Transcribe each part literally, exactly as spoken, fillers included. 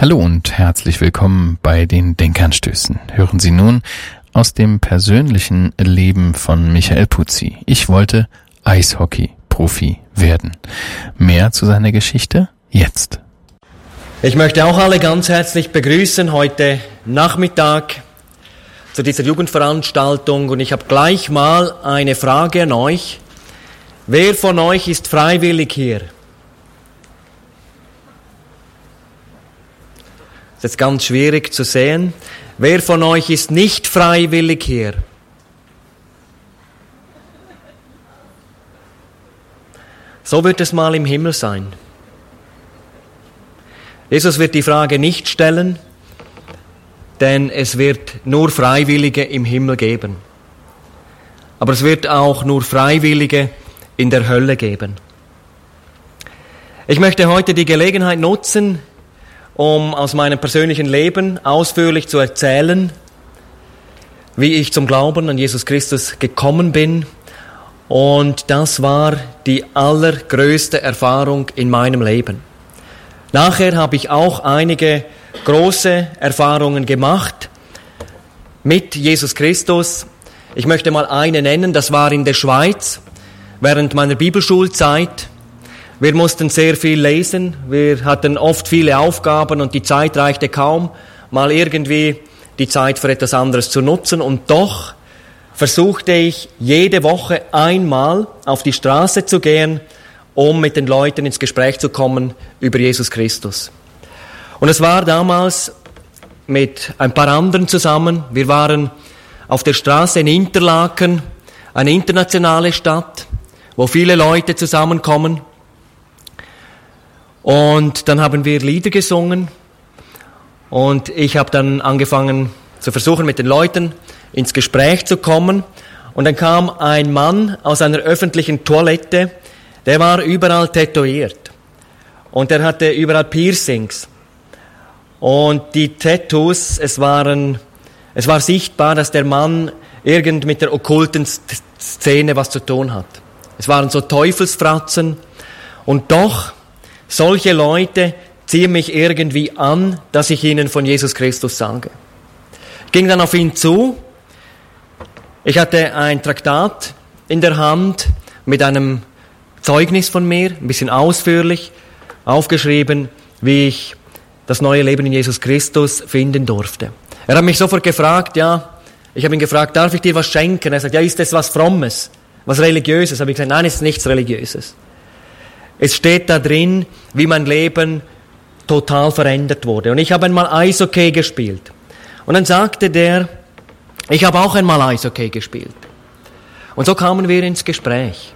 Hallo und herzlich willkommen bei den Denkanstößen. Hören Sie nun aus dem persönlichen Leben von Michael Puzzi. Ich wollte Eishockey-Profi werden. Mehr zu seiner Geschichte jetzt. Ich möchte auch alle ganz herzlich begrüßen heute Nachmittag zu dieser Jugendveranstaltung und ich habe gleich mal eine Frage an euch. Wer von euch ist freiwillig hier? Das ist ganz schwierig zu sehen. Wer von euch ist nicht freiwillig hier? So wird es mal im Himmel sein. Jesus wird die Frage nicht stellen, denn es wird nur Freiwillige im Himmel geben. Aber es wird auch nur Freiwillige in der Hölle geben. Ich möchte heute die Gelegenheit nutzen, um aus meinem persönlichen Leben ausführlich zu erzählen, wie ich zum Glauben an Jesus Christus gekommen bin. Und das war die allergrößte Erfahrung in meinem Leben. Nachher habe ich auch einige große Erfahrungen gemacht mit Jesus Christus. Ich möchte mal eine nennen, das war in der Schweiz während meiner Bibelschulzeit. Wir mussten sehr viel lesen, wir hatten oft viele Aufgaben und die Zeit reichte kaum, mal irgendwie die Zeit für etwas anderes zu nutzen. Und doch versuchte ich jede Woche einmal auf die Straße zu gehen, um mit den Leuten ins Gespräch zu kommen über Jesus Christus. Und es war damals mit ein paar anderen zusammen. Wir waren auf der Straße in Interlaken, eine internationale Stadt, wo viele Leute zusammenkommen. Und dann haben wir Lieder gesungen und ich habe dann angefangen zu versuchen, mit den Leuten ins Gespräch zu kommen. Und dann kam ein Mann aus einer öffentlichen Toilette, der war überall tätowiert und der hatte überall Piercings. Und die Tattoos, es waren, es war sichtbar, dass der Mann irgend mit der okkulten Szene was zu tun hat. Es waren so Teufelsfratzen und doch solche Leute ziehen mich irgendwie an, dass ich ihnen von Jesus Christus sage. Ich ging dann auf ihn zu. Ich hatte ein Traktat in der Hand mit einem Zeugnis von mir, ein bisschen ausführlich, aufgeschrieben, wie ich das neue Leben in Jesus Christus finden durfte. Er hat mich sofort gefragt, ja, ich habe ihn gefragt, darf ich dir was schenken? Er sagt, ja, ist das was Frommes, was Religiöses? Habe ich gesagt, nein, es ist nichts Religiöses. Es steht da drin, wie mein Leben total verändert wurde. Und ich habe einmal Eishockey gespielt. Und dann sagte der, ich habe auch einmal Eishockey gespielt. Und so kamen wir ins Gespräch.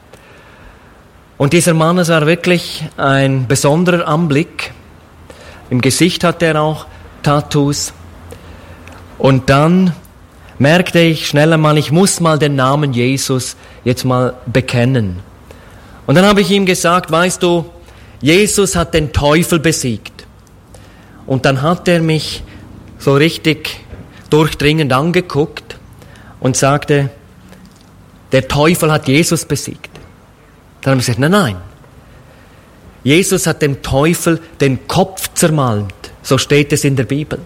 Und dieser Mann, es war wirklich ein besonderer Anblick. Im Gesicht hatte er auch Tattoos. Und dann merkte ich schnell einmal, ich muss mal den Namen Jesus jetzt mal bekennen. Und dann habe ich ihm gesagt, weißt du, Jesus hat den Teufel besiegt. Und dann hat er mich so richtig durchdringend angeguckt und sagte, der Teufel hat Jesus besiegt. Dann habe ich gesagt, nein, nein. Jesus hat dem Teufel den Kopf zermalmt. So steht es in der Bibel.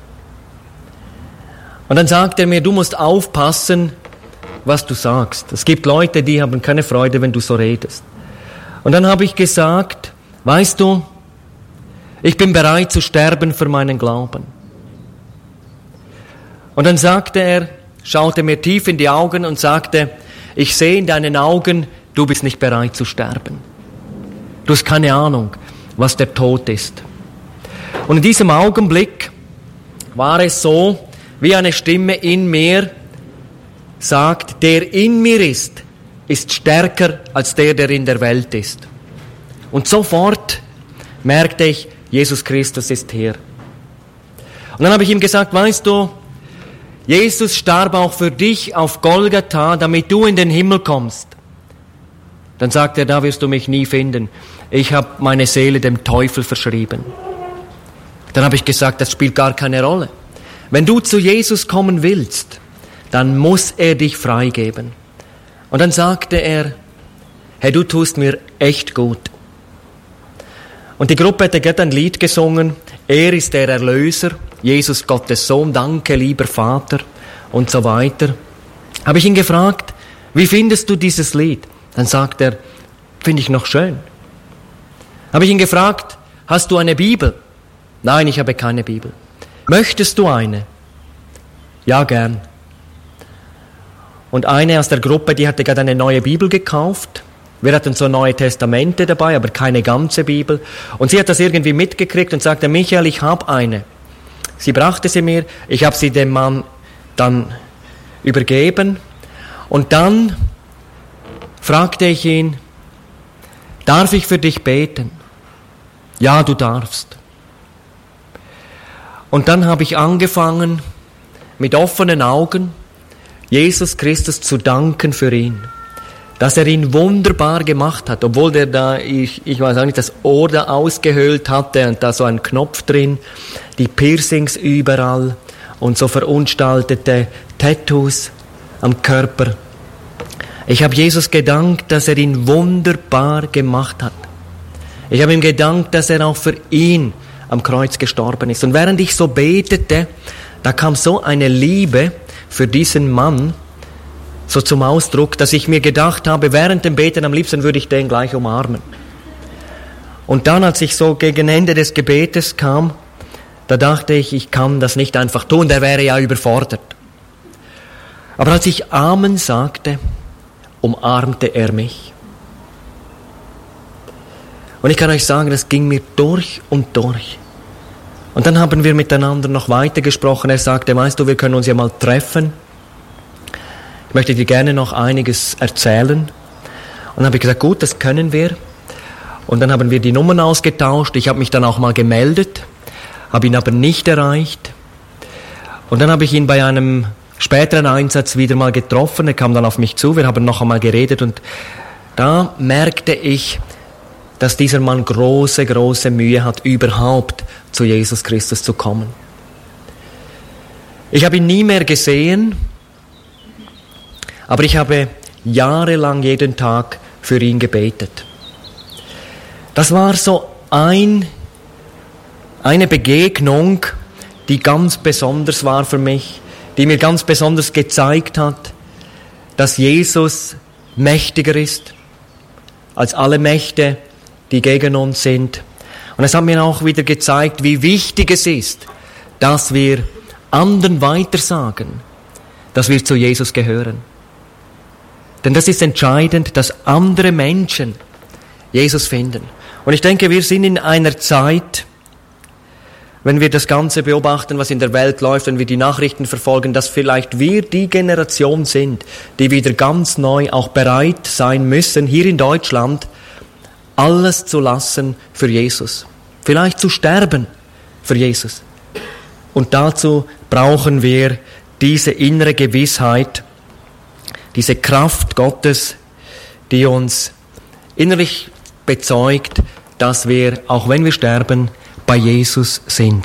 Und dann sagt er mir, du musst aufpassen, was du sagst. Es gibt Leute, die haben keine Freude, wenn du so redest. Und dann habe ich gesagt, weißt du, ich bin bereit zu sterben für meinen Glauben. Und dann sagte er, schaute mir tief in die Augen und sagte, ich sehe in deinen Augen, du bist nicht bereit zu sterben. Du hast keine Ahnung, was der Tod ist. Und in diesem Augenblick war es so, wie eine Stimme in mir sagt, der in mir ist, ist stärker als der, der in der Welt ist. Und sofort merkte ich, Jesus Christus ist hier. Und dann habe ich ihm gesagt, weißt du, Jesus starb auch für dich auf Golgatha, damit du in den Himmel kommst. Dann sagt er, da wirst du mich nie finden. Ich habe meine Seele dem Teufel verschrieben. Dann habe ich gesagt, das spielt gar keine Rolle. Wenn du zu Jesus kommen willst, dann muss er dich freigeben. Und dann sagte er, hey, du tust mir echt gut. Und die Gruppe hatte gerade ein Lied gesungen, er ist der Erlöser, Jesus Gottes Sohn, danke lieber Vater und so weiter. Habe ich ihn gefragt, wie findest du dieses Lied? Dann sagt er, finde ich noch schön. Habe ich ihn gefragt, hast du eine Bibel? Nein, ich habe keine Bibel. Möchtest du eine? Ja, gern. Und eine aus der Gruppe, die hatte gerade eine neue Bibel gekauft. Wir hatten so neue Testamente dabei, aber keine ganze Bibel. Und sie hat das irgendwie mitgekriegt und sagte, Michael, ich habe eine. Sie brachte sie mir, ich habe sie dem Mann dann übergeben. Und dann fragte ich ihn, darf ich für dich beten? Ja, du darfst. Und dann habe ich angefangen, mit offenen Augen Jesus Christus zu danken für ihn, dass er ihn wunderbar gemacht hat, obwohl der da, ich, ich weiß auch nicht, das Ohr da ausgehöhlt hatte und da so ein Knopf drin, die Piercings überall und so verunstaltete Tattoos am Körper. Ich habe Jesus gedankt, dass er ihn wunderbar gemacht hat. Ich habe ihm gedankt, dass er auch für ihn am Kreuz gestorben ist. Und während ich so betete, da kam so eine Liebe für diesen Mann so zum Ausdruck, dass ich mir gedacht habe, während dem Beten am liebsten würde ich den gleich umarmen. Und dann, als ich so gegen Ende des Gebetes kam, da dachte ich, ich kann das nicht einfach tun, der wäre ja überfordert. Aber als ich Amen sagte, umarmte er mich. Und ich kann euch sagen, das ging mir durch und durch. Und dann haben wir miteinander noch weiter gesprochen. Er sagte, weißt du, wir können uns ja mal treffen. Ich möchte dir gerne noch einiges erzählen. Und dann habe ich gesagt, gut, das können wir. Und dann haben wir die Nummern ausgetauscht. Ich habe mich dann auch mal gemeldet, habe ihn aber nicht erreicht. Und dann habe ich ihn bei einem späteren Einsatz wieder mal getroffen. Er kam dann auf mich zu, wir haben noch einmal geredet. Und da merkte ich, dass dieser Mann große, große Mühe hat, überhaupt zu Jesus Christus zu kommen. Ich habe ihn nie mehr gesehen, aber ich habe jahrelang jeden Tag für ihn gebetet. Das war so ein, eine Begegnung, die ganz besonders war für mich, die mir ganz besonders gezeigt hat, dass Jesus mächtiger ist als alle Mächte, die gegen uns sind. Und es hat mir auch wieder gezeigt, wie wichtig es ist, dass wir anderen weitersagen, dass wir zu Jesus gehören. Denn das ist entscheidend, dass andere Menschen Jesus finden. Und ich denke, wir sind in einer Zeit, wenn wir das Ganze beobachten, was in der Welt läuft, wenn wir die Nachrichten verfolgen, dass vielleicht wir die Generation sind, die wieder ganz neu auch bereit sein müssen, hier in Deutschland, alles zu lassen für Jesus. Vielleicht zu sterben für Jesus. Und dazu brauchen wir diese innere Gewissheit, diese Kraft Gottes, die uns innerlich bezeugt, dass wir, auch wenn wir sterben, bei Jesus sind.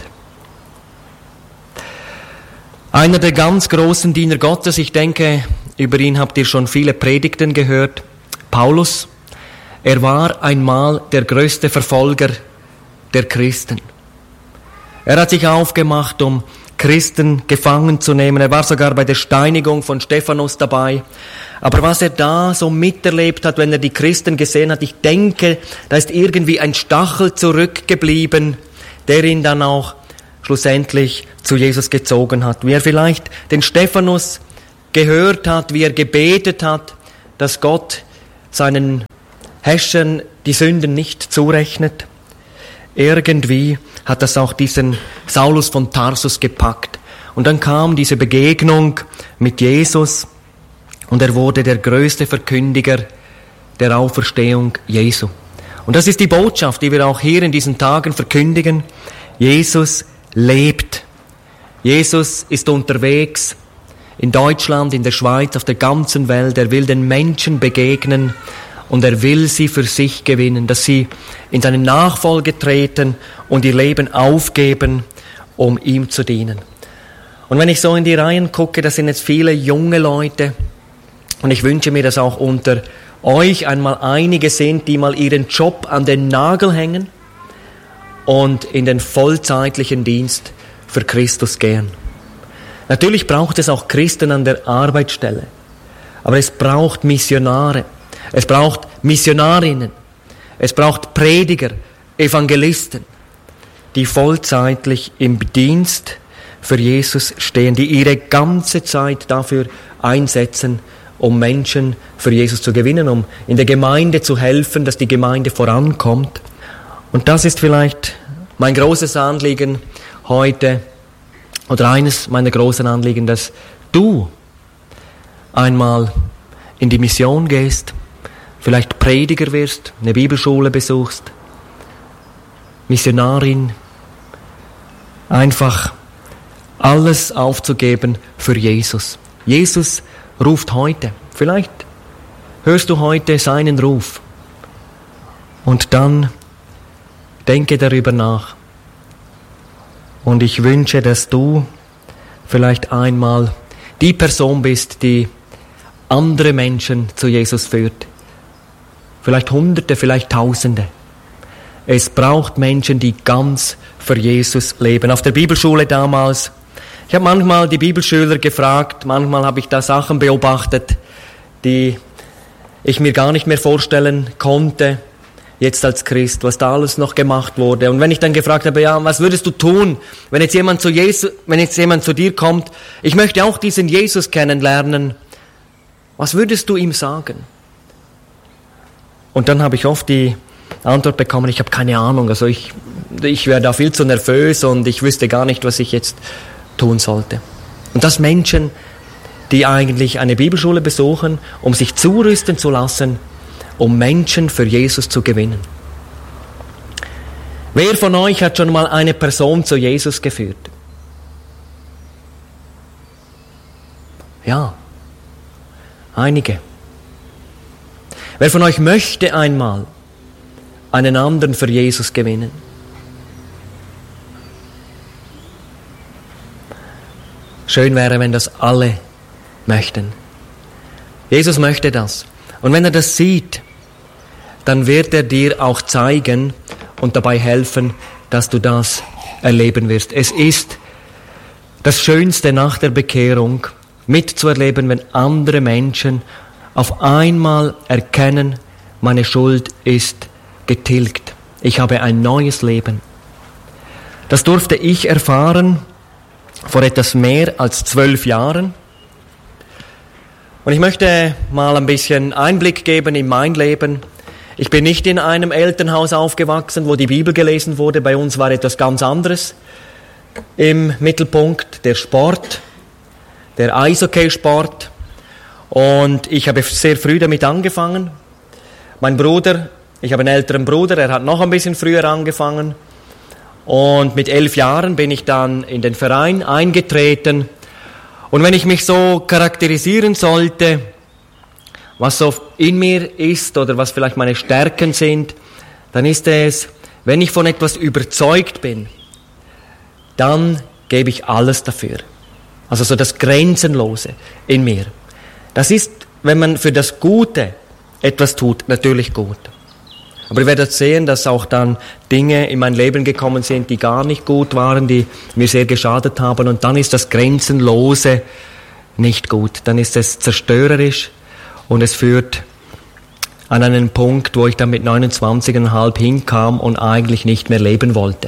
Einer der ganz großen Diener Gottes, ich denke, über ihn habt ihr schon viele Predigten gehört, Paulus. Er war einmal der größte Verfolger der Christen. Er hat sich aufgemacht, um Christen gefangen zu nehmen. Er war sogar bei der Steinigung von Stephanus dabei. Aber was er da so miterlebt hat, wenn er die Christen gesehen hat, ich denke, da ist irgendwie ein Stachel zurückgeblieben, der ihn dann auch schlussendlich zu Jesus gezogen hat. Wie er vielleicht den Stephanus gehört hat, wie er gebetet hat, dass Gott seinen Häschern die Sünden nicht zurechnet. Irgendwie hat das auch diesen Saulus von Tarsus gepackt. Und dann kam diese Begegnung mit Jesus und er wurde der größte Verkündiger der Auferstehung Jesu. Und das ist die Botschaft, die wir auch hier in diesen Tagen verkündigen. Jesus lebt. Jesus ist unterwegs in Deutschland, in der Schweiz, auf der ganzen Welt. Er will den Menschen begegnen. Und er will sie für sich gewinnen, dass sie in seine Nachfolge treten und ihr Leben aufgeben, um ihm zu dienen. Und wenn ich so in die Reihen gucke, das sind jetzt viele junge Leute. Und ich wünsche mir, dass auch unter euch einmal einige sind, die mal ihren Job an den Nagel hängen und in den vollzeitlichen Dienst für Christus gehen. Natürlich braucht es auch Christen an der Arbeitsstelle, aber es braucht Missionare, es braucht Missionarinnen, es braucht Prediger, Evangelisten, die vollzeitlich im Dienst für Jesus stehen, die ihre ganze Zeit dafür einsetzen, um Menschen für Jesus zu gewinnen, um in der Gemeinde zu helfen, dass die Gemeinde vorankommt. Und das ist vielleicht mein großes Anliegen heute, oder eines meiner großen Anliegen, dass du einmal in die Mission gehst, vielleicht Prediger wirst, eine Bibelschule besuchst, Missionarin, einfach alles aufzugeben für Jesus. Jesus ruft heute. Vielleicht hörst du heute seinen Ruf. Und dann denke darüber nach. Und ich wünsche, dass du vielleicht einmal die Person bist, die andere Menschen zu Jesus führt. Vielleicht Hunderte, vielleicht Tausende. Es braucht Menschen, die ganz für Jesus leben. Auf der Bibelschule damals, ich habe manchmal die Bibelschüler gefragt, manchmal habe ich da Sachen beobachtet, die ich mir gar nicht mehr vorstellen konnte, jetzt als Christ, was da alles noch gemacht wurde. Und wenn ich dann gefragt habe, ja, was würdest du tun, wenn jetzt jemand zu Jesus, wenn jetzt jemand zu dir kommt, ich möchte auch diesen Jesus kennenlernen, was würdest du ihm sagen? Und dann habe ich oft die Antwort bekommen, ich habe keine Ahnung, also ich, ich wäre da viel zu nervös und ich wüsste gar nicht, was ich jetzt tun sollte. Und das Menschen, die eigentlich eine Bibelschule besuchen, um sich zurüsten zu lassen, um Menschen für Jesus zu gewinnen. Wer von euch hat schon mal eine Person zu Jesus geführt? Ja, einige. Wer von euch möchte einmal einen anderen für Jesus gewinnen? Schön wäre, wenn das alle möchten. Jesus möchte das. Und wenn er das sieht, dann wird er dir auch zeigen und dabei helfen, dass du das erleben wirst. Es ist das Schönste nach der Bekehrung, mitzuerleben, wenn andere Menschen auf einmal erkennen, meine Schuld ist getilgt. Ich habe ein neues Leben. Das durfte ich erfahren vor etwas mehr als zwölf Jahren. Und ich möchte mal ein bisschen Einblick geben in mein Leben. Ich bin nicht in einem Elternhaus aufgewachsen, wo die Bibel gelesen wurde. Bei uns war etwas ganz anderes im Mittelpunkt, der Sport, der Eishockeysport. Und ich habe sehr früh damit angefangen. Mein Bruder, ich habe einen älteren Bruder, er hat noch ein bisschen früher angefangen. Und mit elf Jahren bin ich dann in den Verein eingetreten. Und wenn ich mich so charakterisieren sollte, was so in mir ist oder was vielleicht meine Stärken sind, dann ist es, wenn ich von etwas überzeugt bin, dann gebe ich alles dafür. Also so das Grenzenlose in mir. Das ist, wenn man für das Gute etwas tut, natürlich gut. Aber ihr werdet sehen, dass auch dann Dinge in mein Leben gekommen sind, die gar nicht gut waren, die mir sehr geschadet haben. Und dann ist das Grenzenlose nicht gut. Dann ist es zerstörerisch und es führt an einen Punkt, wo ich dann mit neunundzwanzig Komma fünf hinkam und eigentlich nicht mehr leben wollte.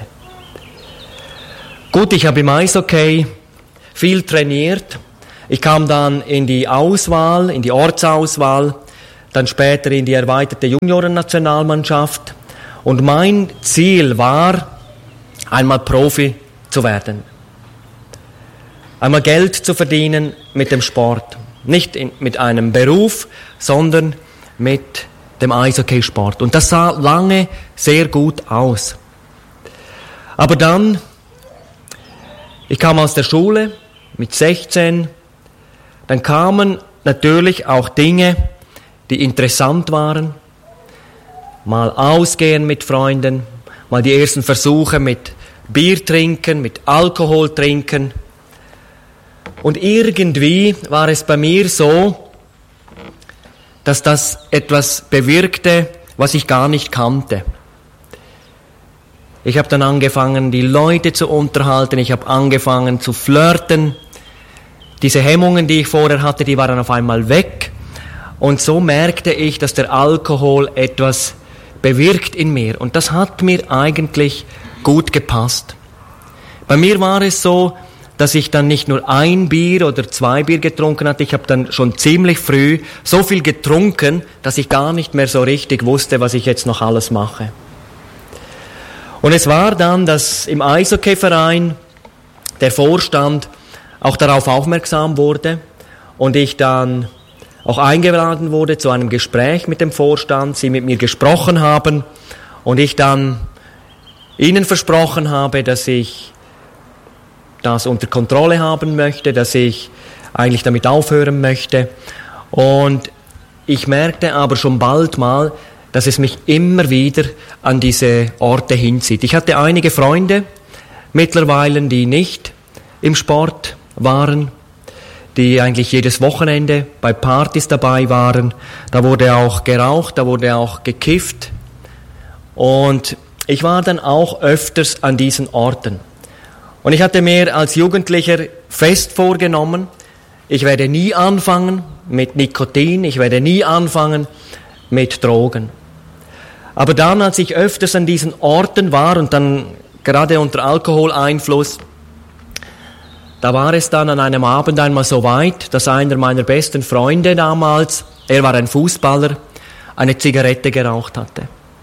Gut, ich habe im Eishockey viel trainiert. Ich kam dann in die Auswahl, in die Ortsauswahl, dann später in die erweiterte Juniorennationalmannschaft. Und mein Ziel war, einmal Profi zu werden. Einmal Geld zu verdienen mit dem Sport. Nicht in, mit einem Beruf, sondern mit dem Eishockeysport. Und das sah lange sehr gut aus. Aber dann, ich kam aus der Schule mit sechzehn, dann kamen natürlich auch Dinge, die interessant waren. Mal ausgehen mit Freunden, mal die ersten Versuche mit Bier trinken, mit Alkohol trinken. Und irgendwie war es bei mir so, dass das etwas bewirkte, was ich gar nicht kannte. Ich habe dann angefangen, die Leute zu unterhalten. Ich habe angefangen zu flirten. Diese Hemmungen, die ich vorher hatte, die waren auf einmal weg. Und so merkte ich, dass der Alkohol etwas bewirkt in mir. Und das hat mir eigentlich gut gepasst. Bei mir war es so, dass ich dann nicht nur ein Bier oder zwei Bier getrunken hatte. Ich habe dann schon ziemlich früh so viel getrunken, dass ich gar nicht mehr so richtig wusste, was ich jetzt noch alles mache. Und es war dann, dass im Eishockeyverein der Vorstand auch darauf aufmerksam wurde und ich dann auch eingeladen wurde zu einem Gespräch mit dem Vorstand, sie mit mir gesprochen haben und ich dann ihnen versprochen habe, dass ich das unter Kontrolle haben möchte, dass ich eigentlich damit aufhören möchte. Und ich merkte aber schon bald mal, dass es mich immer wieder an diese Orte hinzieht. Ich hatte einige Freunde mittlerweile, die nicht im Sport waren, die eigentlich jedes Wochenende bei Partys dabei waren. Da wurde auch geraucht, da wurde auch gekifft. Und ich war dann auch öfters an diesen Orten. Und ich hatte mir als Jugendlicher fest vorgenommen, ich werde nie anfangen mit Nikotin, ich werde nie anfangen mit Drogen. Aber dann, als ich öfters an diesen Orten war und dann gerade unter Alkoholeinfluss, da war es dann an einem Abend einmal so weit, dass einer meiner besten Freunde damals, er war ein Fußballer, eine Zigarette geraucht hatte.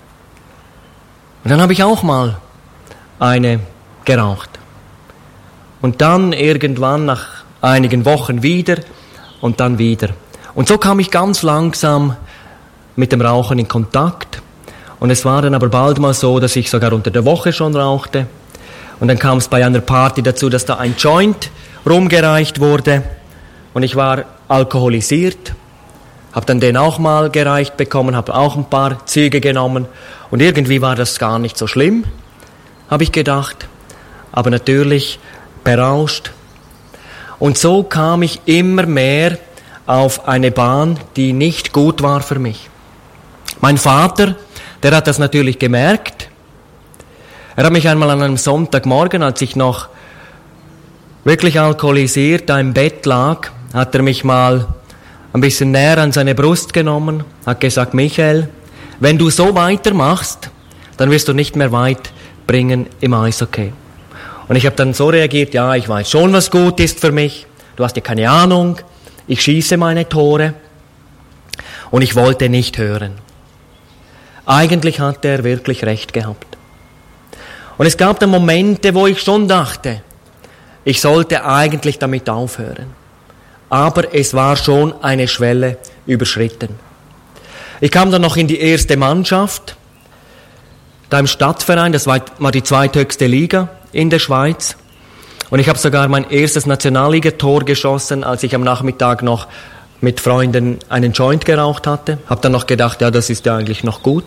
Und dann habe ich auch mal eine geraucht. Und dann irgendwann nach einigen Wochen wieder und dann wieder. Und so kam ich ganz langsam mit dem Rauchen in Kontakt. Und es war dann aber bald mal so, dass ich sogar unter der Woche schon rauchte. Und dann kam es bei einer Party dazu, dass da ein Joint rumgereicht wurde. Und ich war alkoholisiert, habe dann den auch mal gereicht bekommen, habe auch ein paar Züge genommen. Und irgendwie war das gar nicht so schlimm, habe ich gedacht. Aber natürlich berauscht. Und so kam ich immer mehr auf eine Bahn, die nicht gut war für mich. Mein Vater, der hat das natürlich gemerkt. Er hat mich einmal an einem Sonntagmorgen, als ich noch wirklich alkoholisiert da im Bett lag, hat er mich mal ein bisschen näher an seine Brust genommen, hat gesagt, Michael, wenn du so weitermachst, dann wirst du nicht mehr weit bringen im Eishockey. Und ich habe dann so reagiert, ja, ich weiß schon, was gut ist für mich, du hast ja keine Ahnung, ich schieße meine Tore und ich wollte nicht hören. Eigentlich hat er wirklich recht gehabt. Und es gab dann Momente, wo ich schon dachte, ich sollte eigentlich damit aufhören. Aber es war schon eine Schwelle überschritten. Ich kam dann noch in die erste Mannschaft, da im Stadtverein, das war die zweithöchste Liga in der Schweiz. Und ich habe sogar mein erstes Nationalligator geschossen, als ich am Nachmittag noch mit Freunden einen Joint geraucht hatte. Habe dann noch gedacht, ja, das ist ja eigentlich noch gut.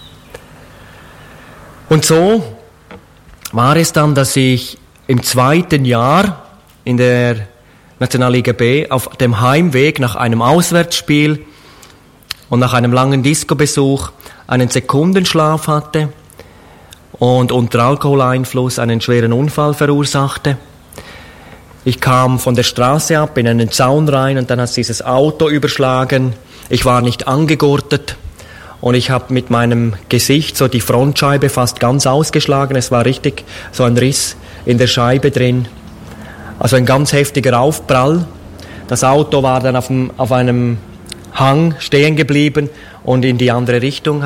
Und so war es dann, dass ich im zweiten Jahr in der Nationalliga B auf dem Heimweg nach einem Auswärtsspiel und nach einem langen Discobesuch einen Sekundenschlaf hatte und unter Alkoholeinfluss einen schweren Unfall verursachte. Ich kam von der Straße ab in einen Zaun rein und dann hat dieses Auto überschlagen. Ich war nicht angegurtet und ich habe mit meinem Gesicht so die Frontscheibe fast ganz ausgeschlagen. Es war richtig so ein Riss in der Scheibe drin. Also ein ganz heftiger Aufprall. Das Auto war dann auf, dem, auf einem Hang stehen geblieben und in die andere Richtung